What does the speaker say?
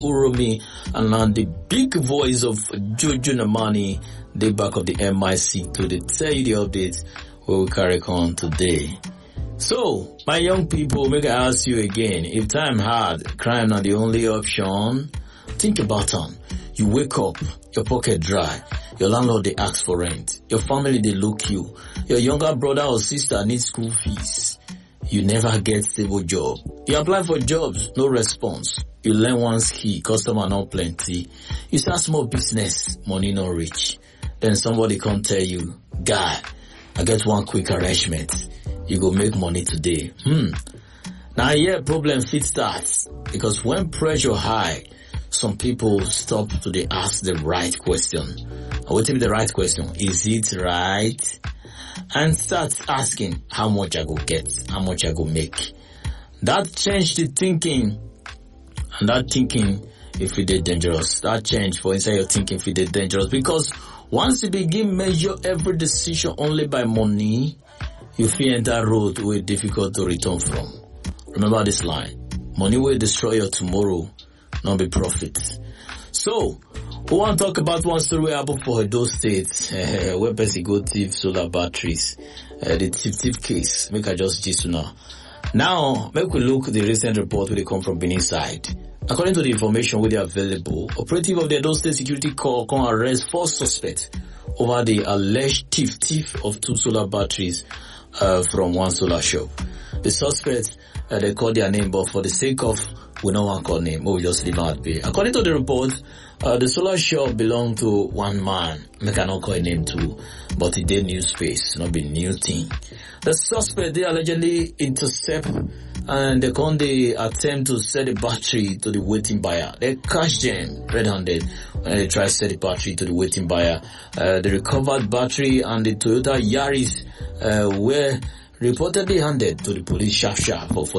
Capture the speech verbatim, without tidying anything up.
Uromi, and now the big voice of Jojo Namani, the back of the M I C to the tell you the updates we will carry on today. So, my young people, make I ask you again, if time hard, crime not the only option, think about it. You wake up, your pocket dry, your landlord they ask for rent, your family they look you, your younger brother or sister needs school fees. You never get stable job. You apply for jobs, no response. You learn one skill, customer not plenty. You start small business, money not rich. Then somebody come tell you, guy, I get one quick arrangement. You go make money today. Hmm. Now yeah, problem fit starts. Because when pressure high, some people stop to they ask the right question. I will tell you the right question. Is it right? And start asking how much I go get, how much I go make. That changed the thinking. And that thinking, if it is dangerous, that change for inside your thinking if it is dangerous. Because once you begin measure every decision only by money, you feel enter road where it's difficult to return from. Remember this line. Money will destroy your tomorrow, not be profit. So, we want to talk about one story happened for Edo State, uh, where person go thief solar batteries. Uh, the thief thief case. Make I just gist now. Now, make we look at the recent report where they come from Benin side. According to the information where they are available, operative of the Edo State Security Corps can arrest four suspects over the alleged thief thief of two solar batteries uh, from one solar shop. The suspects, uh, they call their name, but for the sake of we don't want to call name, we just leave out be. According to the report, uh, the solar shop belonged to one man. I cannot call a name too, but it did new space, not be new thing. The suspect, they allegedly intercept and they come they attempt to sell the battery to the waiting buyer. They catch them red-handed when they try to sell the battery to the waiting buyer. Uh, the recovered battery and the Toyota Yaris uh, were reportedly handed to the police sharp sharp for